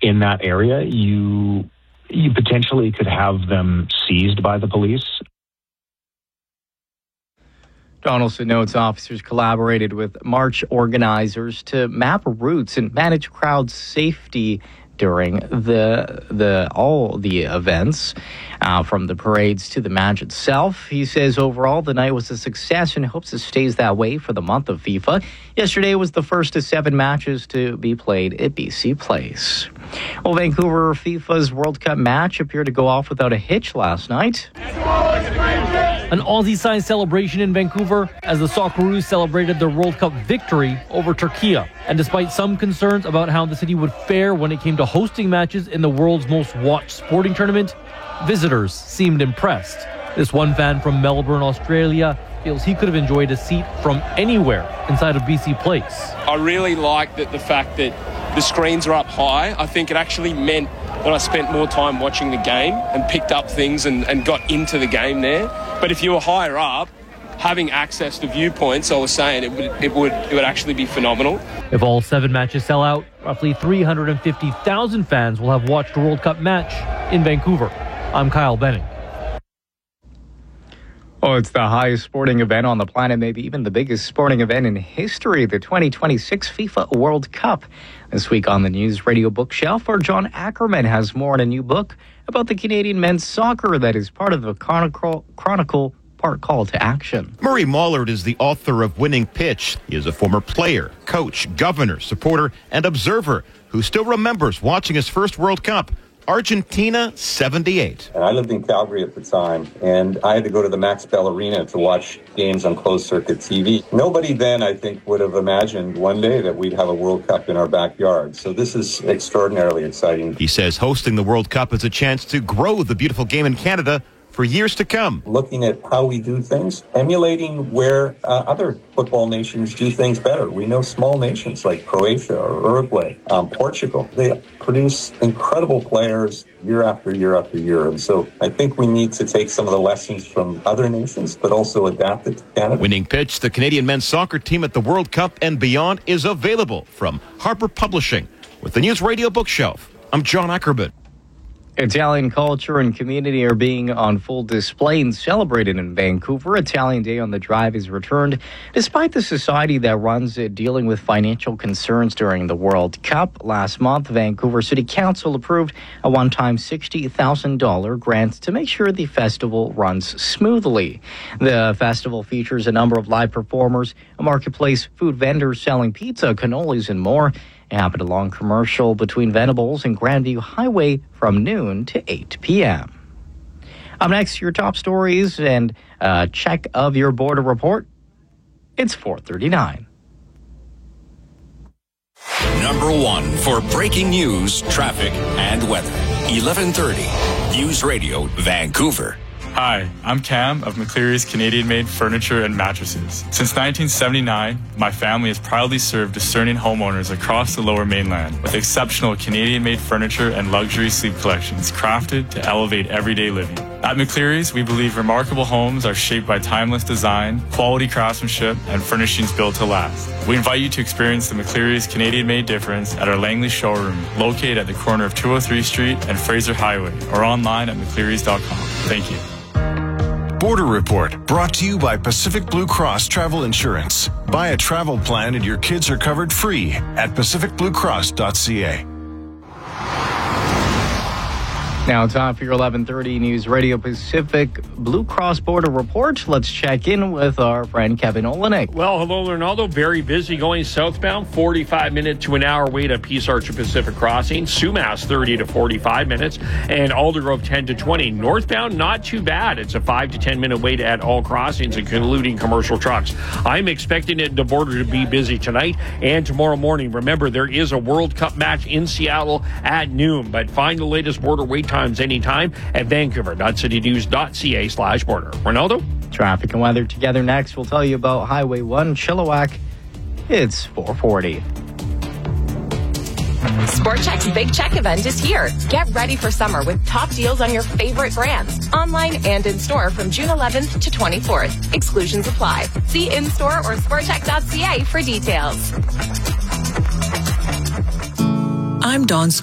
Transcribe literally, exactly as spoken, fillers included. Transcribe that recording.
in that area, you you potentially could have them seized by the police. Donaldson notes officers collaborated with march organizers to map routes and manage crowd safety during the the all the events, uh, from the parades to the match itself. He says overall the night was a success and hopes it stays that way for the month of FIFA. Yesterday was the first of seven matches to be played at B C Place. Well, Vancouver FIFA's World Cup match appeared to go off without a hitch last night. An Aussie-sized celebration in Vancouver as the Socceroos celebrated their World Cup victory over Turkey. And despite some concerns about how the city would fare when it came to hosting matches in the world's most watched sporting tournament, visitors seemed impressed. This one fan from Melbourne, Australia, feels he could have enjoyed a seat from anywhere inside of B C Place. I really like that the fact that the screens are up high. I think it actually meant that I spent more time watching the game and picked up things and, and got into the game there. But if you were higher up, having access to viewpoints, I was saying it would it would it would actually be phenomenal. If all seven matches sell out, roughly three hundred fifty thousand fans will have watched a World Cup match in Vancouver. I'm Kyle Benning. Oh, it's the highest sporting event on the planet, maybe even the biggest sporting event in history, the twenty twenty-six FIFA World Cup. This week on the News Radio Bookshelf, our John Ackerman has more in a new book about the Canadian men's soccer that is part of the Chronicle, Chronicle part Call to Action. Murray Mollard is the author of Winning Pitch. He is a former player, coach, governor, supporter, and observer who still remembers watching his first World Cup. Argentina, seventy-eight. And I lived in Calgary at the time, and I had to go to the Max Bell Arena to watch games on closed-circuit T V. Nobody then, I think, would have imagined one day that we'd have a World Cup in our backyard. So this is extraordinarily exciting. He says hosting the World Cup is a chance to grow the beautiful game in Canada for years to come. Looking at how we do things, emulating where uh, other football nations do things better. We know small nations like Croatia or Uruguay, um, Portugal. They produce incredible players year after year after year. And so I think we need to take some of the lessons from other nations, but also adapt it to Canada. Winning Pitch, the Canadian men's soccer team at the World Cup and beyond, is available from Harper Publishing. With the News Radio Bookshelf, I'm John Ackerman. Italian culture and community are being on full display and celebrated in Vancouver. Italian Day on the Drive is returned despite the society that runs it dealing with financial concerns during the World Cup. Last month, Vancouver City Council approved a one-time sixty thousand dollars grant to make sure the festival runs smoothly. The festival features a number of live performers, a marketplace, food vendors selling pizza, cannolis, and more. It happened along Commercial between Venables and Grandview Highway from noon to eight p.m. Up next, your top stories and a check of your border report. It's four thirty-nine. Number one for breaking news, traffic, and weather. eleven thirty. News Radio, Vancouver. Hi, I'm Cam of McCleary's Canadian-made furniture and mattresses. Since nineteen seventy-nine, my family has proudly served discerning homeowners across the Lower Mainland with exceptional Canadian-made furniture and luxury sleep collections crafted to elevate everyday living. At McCleary's, we believe remarkable homes are shaped by timeless design, quality craftsmanship, and furnishings built to last. We invite you to experience the McCleary's Canadian-made difference at our Langley showroom, located at the corner of two oh three Street and Fraser Highway, or online at mcclearys dot com. Thank you. Border Report, brought to you by Pacific Blue Cross Travel Insurance. Buy a travel plan and your kids are covered free at pacific blue cross dot c a. Now time for your eleven thirty News Radio Pacific Blue Cross Border Report. Let's check in with our friend Kevin Olenek. Well, hello, Ronaldo. Very busy going southbound. forty-five minute to an hour wait at Peace Archer Pacific Crossing. Sumas, thirty to forty-five minutes. And Aldergrove, ten to twenty. Northbound, not too bad. It's a five to ten minute wait at all crossings, including commercial trucks. I'm expecting it, the border to be busy tonight and tomorrow morning. Remember, there is a World Cup match in Seattle at noon. But find the latest border wait time times anytime at vancouver dot city news dot c a slash border. Ronaldo? Traffic and weather together next. We'll tell you about Highway one, Chilliwack. It's four forty. Sport Chek's Big Check event is here. Get ready for summer with top deals on your favorite brands, online and in-store from June eleventh to twenty-fourth. Exclusions apply. See in-store or sport chek dot c a for details. I'm Dawn